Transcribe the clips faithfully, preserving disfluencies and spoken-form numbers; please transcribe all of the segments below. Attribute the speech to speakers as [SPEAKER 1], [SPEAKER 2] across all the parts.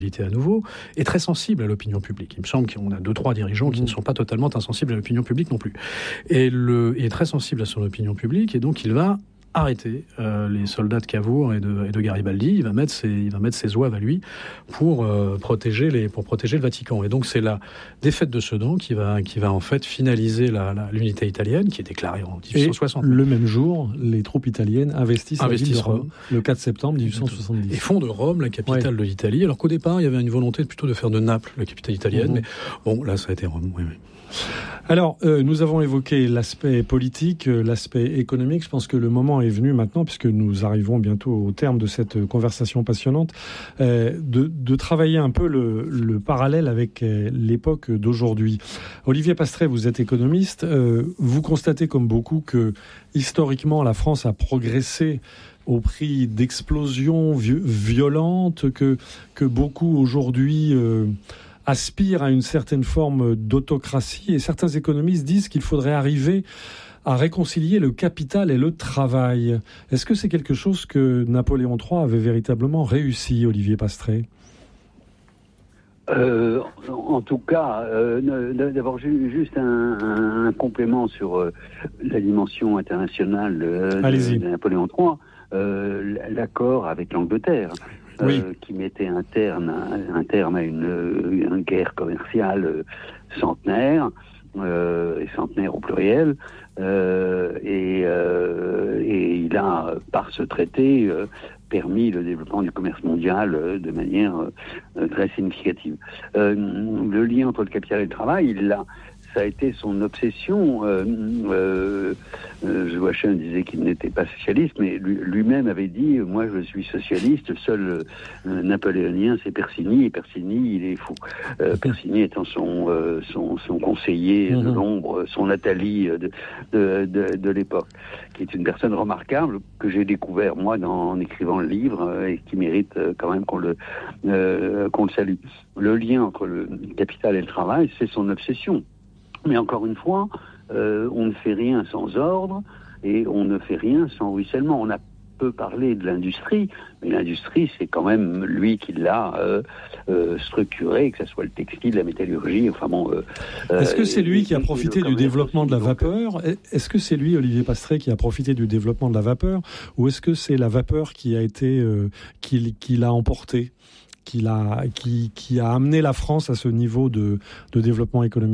[SPEAKER 1] à nouveau, est très sensible à l'opinion publique. Il me semble qu'on a deux, trois dirigeants qui mmh. ne sont pas totalement insensibles à l'opinion publique non plus. Et le, il est très sensible à son opinion publique, et donc il va arrêter euh, les soldats de Cavour et de, et de Garibaldi. Il va mettre ses, il va mettre ses zouaves à lui pour, euh, protéger les, pour protéger le Vatican. Et donc c'est la défaite de Sedan qui va, qui va en fait finaliser la, la, l'unité italienne qui est déclarée en dix-huit cent soixante.
[SPEAKER 2] Et le même jour, les troupes italiennes investissent, investissent la ville de Rome, le quatre septembre dix-huit cent soixante-dix.
[SPEAKER 1] Et font de Rome la capitale ouais. de l'Italie. Alors qu'au départ, il y avait une volonté plutôt de faire de Naples la capitale italienne. Mmh. Mais bon, là, ça a été Rome, oui, oui.
[SPEAKER 2] Alors, euh, nous avons évoqué l'aspect politique, euh, l'aspect économique. Je pense que le moment est venu maintenant, puisque nous arrivons bientôt au terme de cette conversation passionnante, euh, de, de travailler un peu le, le parallèle avec euh, l'époque d'aujourd'hui. Olivier Pastrey, vous êtes économiste. Euh, vous constatez, comme beaucoup, que historiquement, la France a progressé au prix d'explosions vi- violentes, que, que beaucoup aujourd'hui... Euh, aspire à une certaine forme d'autocratie, et certains économistes disent qu'il faudrait arriver à réconcilier le capital et le travail. Est-ce que c'est quelque chose que Napoléon trois avait véritablement réussi, Olivier Pastrey ?
[SPEAKER 3] Euh, en tout cas, euh, d'abord juste un, un, un complément sur euh, la dimension internationale euh, de, de Napoléon trois, euh, l'accord avec l'Angleterre. Oui. Euh, qui mettait un terme, un, un terme à une, une guerre commerciale euh, centenaire, euh, et centenaire au pluriel, euh, et, euh, et il a, par ce traité, euh, permis le développement du commerce mondial euh, de manière euh, très significative. Euh, le lien entre le capital et le travail, il l'a... Ça a été son obsession. Euh, euh, euh, Joachim disait qu'il n'était pas socialiste, mais lui, lui-même avait dit « Moi, je suis socialiste, le seul euh, napoléonien, c'est Persigny, et Persigny, il est fou. Euh, » Persigny étant son, euh, son, son conseiller mmh. de l'ombre, son Nathalie de, de, de, de l'époque, qui est une personne remarquable que j'ai découvert, moi, dans, en écrivant le livre, euh, et qui mérite euh, quand même qu'on le, euh, qu'on le salue. Le lien entre le capital et le travail, c'est son obsession. Mais encore une fois, euh, on ne fait rien sans ordre et on ne fait rien sans ruissellement. On a peu parlé de l'industrie, mais l'industrie, c'est quand même lui qui l'a euh, euh, structuré, que ce soit le textile, la métallurgie, enfin bon... Euh,
[SPEAKER 2] Est-ce que c'est lui qui a profité du développement de la vapeur ? Est-ce que c'est lui, Olivier Pastrey, qui a profité du développement de la vapeur ? Ou est-ce que c'est la vapeur qui a été... Euh, qui, qui l'a emporté ? Qui, l'a, qui, qui a amené la France à ce niveau de, de développement économique ?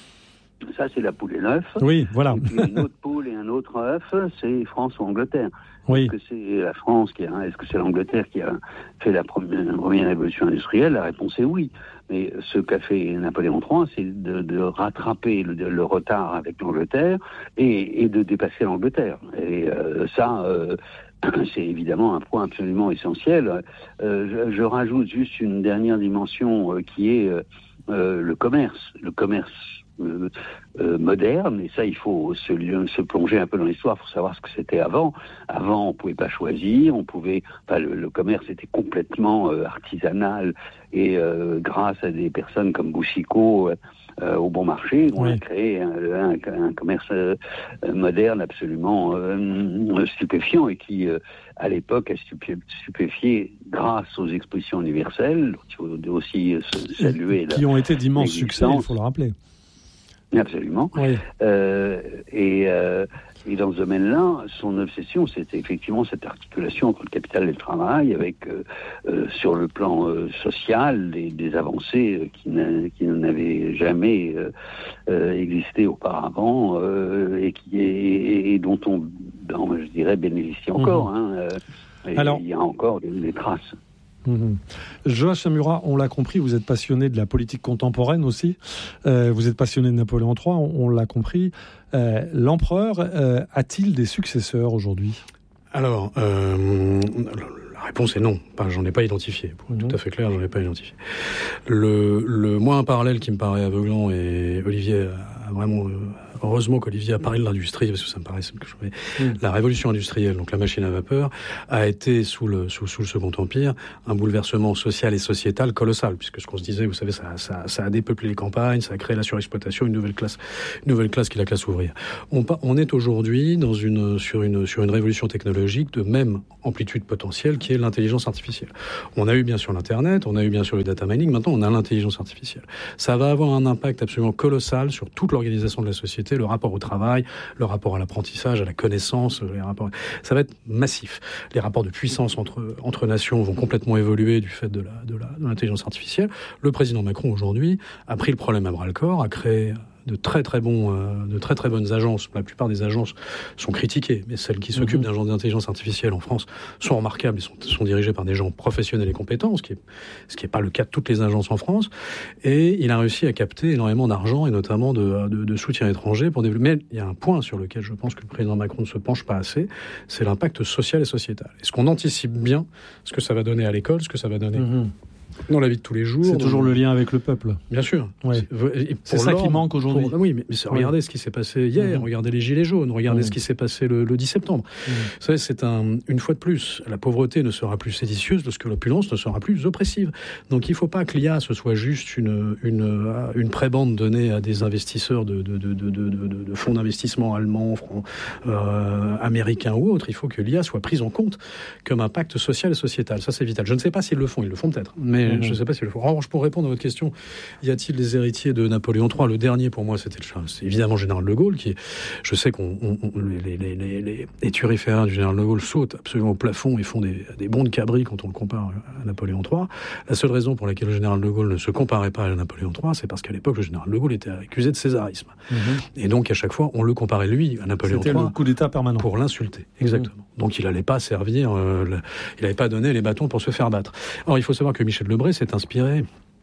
[SPEAKER 3] Ça, c'est la poule et l'œuf.
[SPEAKER 2] Oui, voilà.
[SPEAKER 3] Et puis une autre poule et un autre œuf, c'est France ou Angleterre.
[SPEAKER 2] Oui.
[SPEAKER 3] Est-ce que c'est la France qui a, est-ce que c'est l'Angleterre qui a fait la première, la première révolution industrielle ? La réponse est oui. Mais ce qu'a fait Napoléon trois, c'est de, de rattraper le, le retard avec l'Angleterre et, et de dépasser l'Angleterre. Et euh, ça, euh, c'est évidemment un point absolument essentiel. Euh, je, je rajoute juste une dernière dimension euh, qui est euh, euh, le commerce. Le commerce Euh, euh, moderne, et ça il faut se, se plonger un peu dans l'histoire pour savoir ce que c'était avant. Avant on pouvait pas choisir, on pouvait, enfin, le, le commerce était complètement euh, artisanal et euh, grâce à des personnes comme Boucicaut euh, au bon marché, on oui. a créé un, un, un commerce euh, moderne absolument euh, stupéfiant et qui euh, à l'époque a stupé, stupéfié grâce aux expositions universelles, il faut aussi saluer
[SPEAKER 2] qui la, ont été d'immenses succès, il faut le rappeler.
[SPEAKER 3] Absolument. Oui. Euh, et, euh, et dans ce domaine-là, son obsession, c'était effectivement cette articulation entre le capital et le travail, avec euh, euh, sur le plan euh, social des, des avancées euh, qui, n'a, qui n'avaient jamais euh, euh, existé auparavant euh, et, qui est, et dont on, ben, je dirais, bénéficie encore. Mmh. Hein, euh, et Alors, il y a encore des, des traces.
[SPEAKER 2] Mmh. Joachim Murat, on l'a compris, vous êtes passionné de la politique contemporaine aussi. Euh, vous êtes passionné de Napoléon trois, on, on l'a compris. Euh, l'empereur euh, a-t-il des successeurs aujourd'hui ?
[SPEAKER 1] Alors, euh, la réponse est non. Enfin, j'en ai pas identifié. Pour être mmh. tout à fait clair, j'en ai pas identifié. Le, le, moi, un parallèle qui me paraît aveuglant, et Olivier a vraiment heureusement qu'Olivier a parlé de l'industrie, parce que ça me paraît que je... mmh. La révolution industrielle, donc la machine à vapeur, a été sous le, sous, sous le Second Empire un bouleversement social et sociétal colossal, puisque ce qu'on se disait, vous savez, ça, ça, ça a dépeuplé les campagnes, ça a créé la surexploitation, une nouvelle classe, une nouvelle classe qui est la classe ouvrière. On, on est aujourd'hui dans une, sur, une, sur une révolution technologique de même amplitude potentielle qui est l'intelligence artificielle. On a eu bien sûr l'Internet, on a eu bien sûr le data mining, maintenant on a l'intelligence artificielle. Ça va avoir un impact absolument colossal sur toute l'organisation de la société, le rapport au travail, le rapport à l'apprentissage, à la connaissance, les rapports... ça va être massif. Les rapports de puissance entre, entre nations vont complètement évoluer du fait de, la, de, la, de l'intelligence artificielle. Le président Macron aujourd'hui a pris le problème à bras-le-corps, a créé de très très bons, euh, de très très bonnes agences. La plupart des agences sont critiquées, mais celles qui s'occupent mmh. d'un genre d'intelligence artificielle en France sont remarquables et sont, sont dirigées par des gens professionnels et compétents, ce qui est, ce qui est pas le cas de toutes les agences en France. Et il a réussi à capter énormément d'argent et notamment de, de, de soutien étranger pour développer. Mais il y a un point sur lequel je pense que le président Macron ne se penche pas assez, c'est l'impact social et sociétal. Est-ce qu'on anticipe bien ce que ça va donner à l'école, ce que ça va donner mmh. dans la vie de tous les jours.
[SPEAKER 2] C'est toujours
[SPEAKER 1] dans...
[SPEAKER 2] le lien avec le peuple.
[SPEAKER 1] Bien sûr.
[SPEAKER 2] Ouais. C'est ça qui manque aujourd'hui.
[SPEAKER 1] Pour... Oui, mais, mais regardez ouais. ce qui s'est passé hier, mmh. regardez les Gilets jaunes, regardez mmh. ce qui s'est passé le, le dix septembre. Mmh. Vous savez, c'est un, une fois de plus, la pauvreté ne sera plus séditieuse lorsque l'opulence ne sera plus oppressive. Donc il ne faut pas que l'I A ce soit juste une, une, une prébande donnée à des investisseurs de, de, de, de, de, de, de fonds d'investissement allemands, francs, euh, américains ou autres. Il faut que l'I A soit prise en compte comme impact social et sociétal. Ça, c'est vital. Je ne sais pas s'ils le font. Ils le font peut-être. Mais Mmh. je ne sais pas si le faut. En revanche, pour répondre à votre question, y a-t-il des héritiers de Napoléon trois ? Le dernier, pour moi, c'était c'est évidemment Général de Gaulle, qui, je sais qu'on on, on, les, les, les, les, les turiférains du Général de Gaulle sautent absolument au plafond et font des, des bonds de cabri quand on le compare à Napoléon trois. La seule raison pour laquelle le Général de Gaulle ne se comparait pas à Napoléon trois, c'est parce qu'à l'époque, le Général de Gaulle était accusé de césarisme. Mmh. Et donc, à chaque fois, on le comparait, lui, à Napoléon
[SPEAKER 2] c'était
[SPEAKER 1] trois.
[SPEAKER 2] C'était le coup d'État permanent.
[SPEAKER 1] Pour l'insulter, exactement. Mmh. Donc, il n'allait pas servir, euh, le, il n'avait pas donné les bâtons pour se faire battre. Alors, il faut savoir que Michel Debré s'est inspiré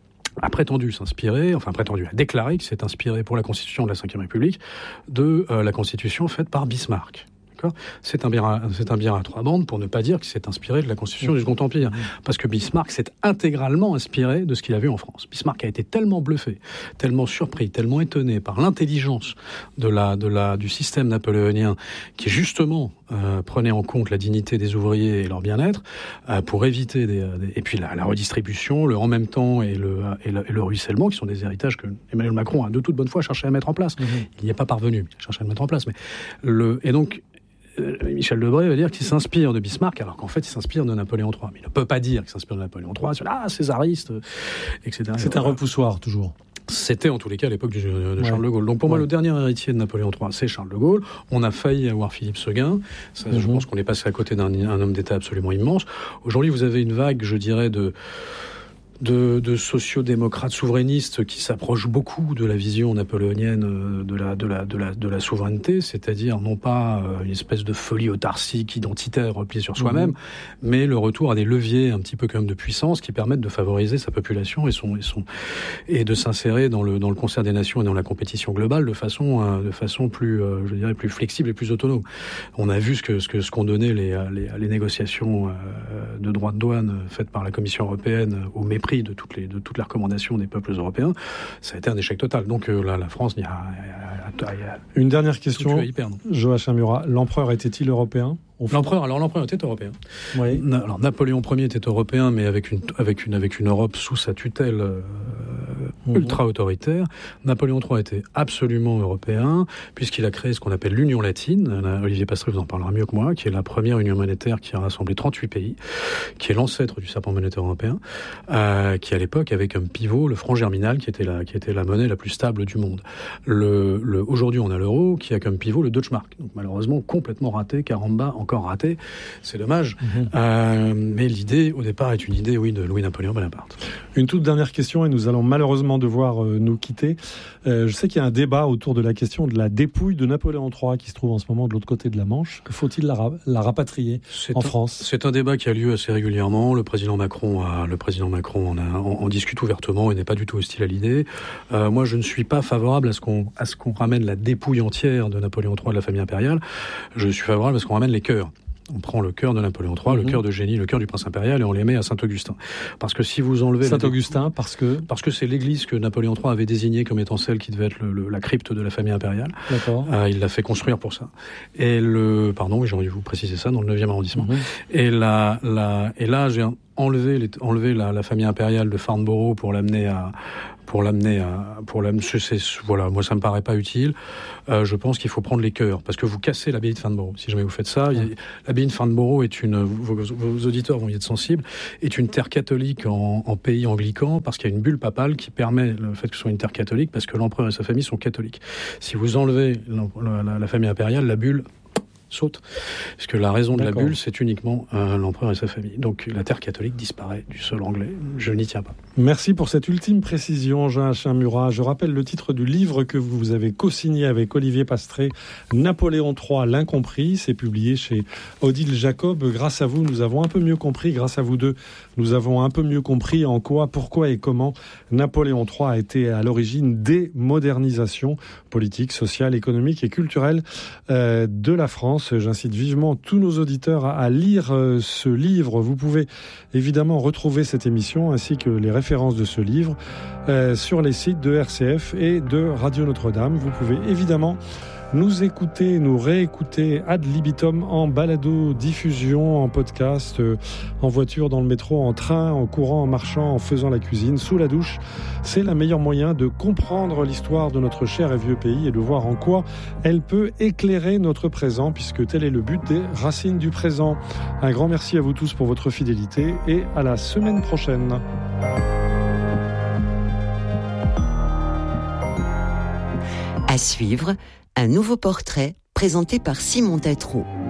[SPEAKER 1] a prétendu s'inspirer, enfin prétendu, a déclaré qu'il s'est inspiré pour la Constitution de la cinquième République de euh, la Constitution faite par Bismarck. C'est un, bière, c'est un bière à trois bandes pour ne pas dire qu'il s'est inspiré de la Constitution du Second Empire. Parce que Bismarck s'est intégralement inspiré de ce qu'il a vu en France. Bismarck a été tellement bluffé, tellement surpris, tellement étonné par l'intelligence de la, de la, du système napoléonien qui justement euh, prenait en compte la dignité des ouvriers et leur bien-être euh, pour éviter des, des... Et puis la, la redistribution, le en même temps et le, et, le, et le ruissellement, qui sont des héritages que Emmanuel Macron a de toute bonne foi cherché à mettre en place. Mmh. Il n'y est pas parvenu, il a cherché à le mettre en place. Mais le... Et donc, Michel Debré va dire qu'il s'inspire de Bismarck, alors qu'en fait, il s'inspire de Napoléon trois. Mais il ne peut pas dire qu'il s'inspire de Napoléon trois. C'est là, ah, césariste, et cetera.
[SPEAKER 2] C'est un repoussoir, toujours.
[SPEAKER 1] C'était en tous les cas à l'époque de Charles ouais. de Gaulle. Donc pour ouais. moi, le dernier héritier de Napoléon trois, c'est Charles de Gaulle. On a failli avoir Philippe Seguin. Ça, mm-hmm. Je pense qu'on est passé à côté d'un un homme d'État absolument immense. Aujourd'hui, vous avez une vague, je dirais, de... de, de sociodémocrates souverainistes qui s'approchent beaucoup de la vision napoléonienne de la, de la, de la, de la souveraineté, c'est-à-dire non pas une espèce de folie autarcique, identitaire, repliée sur soi-même, mmh. mais le retour à des leviers un petit peu comme de puissance qui permettent de favoriser sa population et, son, et, son, et de s'insérer dans le, dans le concert des nations et dans la compétition globale de façon, de façon plus, je dirais, plus flexible et plus autonome. On a vu ce que, ce que, ce qu'ont donné les, les, les négociations de droits de douane faites par la Commission européenne au mépris de toutes les, de toutes les recommandations des peuples européens. Ça a été un échec total. Donc euh, là, la France, il y a, il y a, il y a
[SPEAKER 2] une dernière question. Joachim Murat, l'empereur était-il européen?
[SPEAKER 1] L'empereur, alors l'empereur était européen.
[SPEAKER 2] Oui.
[SPEAKER 1] Na, alors Napoléon Ier était européen, mais avec une avec une avec une Europe sous sa tutelle euh, mmh. ultra autoritaire. Napoléon trois était absolument européen, puisqu'il a créé ce qu'on appelle l'Union latine. Olivier Pastré vous en parlera mieux que moi, qui est la première union monétaire qui a rassemblé trente-huit pays, qui est l'ancêtre du serpent monétaire européen, euh, qui à l'époque avait comme pivot le franc germinal, qui était la qui était la monnaie la plus stable du monde. Le, le aujourd'hui on a l'euro, qui a comme pivot le Deutschmark. Donc malheureusement complètement raté, caramba, en encore raté, c'est dommage. Mmh. Euh, mais l'idée, au départ, est une idée, oui, de Louis-Napoléon Bonaparte.
[SPEAKER 2] Une toute dernière question, et nous allons malheureusement devoir euh, nous quitter. Euh, je sais qu'il y a un débat autour de la question de la dépouille de Napoléon trois, qui se trouve en ce moment de l'autre côté de la Manche. Faut-il la, ra- la rapatrier c'est en
[SPEAKER 1] un,
[SPEAKER 2] France?
[SPEAKER 1] C'est un débat qui a lieu assez régulièrement. Le président Macron, a, le président Macron en, a, en, en discute ouvertement et n'est pas du tout hostile à l'idée. Euh, moi, je ne suis pas favorable à ce qu'on, à ce qu'on ramène la dépouille entière de Napoléon trois de la famille impériale. Je suis favorable à ce qu'on ramène les cœurs. On prend le cœur de Napoléon trois, mmh. le cœur d'Eugénie, le cœur du prince impérial, et on les met à Saint-Augustin. Parce que si vous enlevez...
[SPEAKER 2] Saint-Augustin, la... parce que...
[SPEAKER 1] Parce que c'est l'église que Napoléon trois avait désignée comme étant celle qui devait être le, le, la crypte de la famille impériale.
[SPEAKER 2] D'accord.
[SPEAKER 1] Euh, il l'a fait construire pour ça. Et le... Pardon, j'aurais dû vous préciser ça, dans le neuvième arrondissement. Mmh. Et, la, la, et là, j'ai enlevé, les, enlevé la, la famille impériale de Farnborough pour l'amener à... pour l'amener à, pour l'amener, c'est, voilà, moi ça me paraît pas utile. Euh, je pense qu'il faut prendre les cœurs, parce que vous cassez l'abbaye de Farnborough. Si jamais vous faites ça, mmh. l'abbaye de Farnborough est une, vos, vos auditeurs vont y être sensibles, est une terre catholique en, en pays anglican, parce qu'il y a une bulle papale qui permet le fait que ce soit une terre catholique, parce que l'empereur et sa famille sont catholiques. Si vous enlevez la, la, la famille impériale, la bulle saute, parce que la raison de D'accord. la bulle, c'est uniquement euh, l'empereur et sa famille. Donc la terre catholique disparaît du sol anglais. Je n'y tiens pas.
[SPEAKER 2] Merci pour cette ultime précision, Jean-Achim Murat. Je rappelle le titre du livre que vous avez co-signé avec Olivier Pastré, Napoléon trois, l'incompris. C'est publié chez Odile Jacob. Grâce à vous, nous avons un peu mieux compris. Grâce à vous deux, nous avons un peu mieux compris en quoi, pourquoi et comment Napoléon trois a été à l'origine des modernisations politiques, sociales, économiques et culturelles euh, de la France. J'incite vivement tous nos auditeurs à lire ce livre. Vous pouvez évidemment retrouver cette émission ainsi que les références de ce livre euh, sur les sites de R C F et de Radio Notre-Dame. Vous pouvez évidemment nous écouter, nous réécouter ad libitum en balado, diffusion, en podcast, euh, en voiture, dans le métro, en train, en courant, en marchant, en faisant la cuisine, sous la douche. C'est le meilleur moyen de comprendre l'histoire de notre cher et vieux pays et de voir en quoi elle peut éclairer notre présent, puisque tel est le but des Racines du présent. Un grand merci à vous tous pour votre fidélité et à la semaine prochaine.
[SPEAKER 4] À suivre, un nouveau portrait présenté par Simon Tétrault.